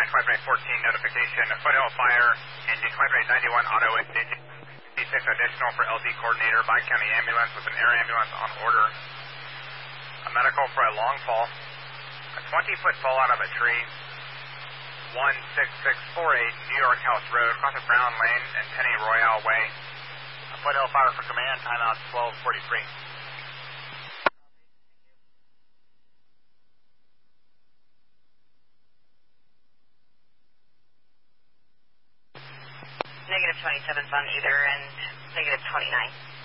Flight 14 notification, foothill fire, engine Flight 91 auto engine, 56 additional for LZ coordinator, bi-county ambulance with an air ambulance on order. A medical for a long fall, a 20-foot fall out of a tree, 16648 New York House Road, across of Brown Lane and Penny Royale Way. A foothill fire for command, timeout 12:43. Negative 27's on either and negative 29.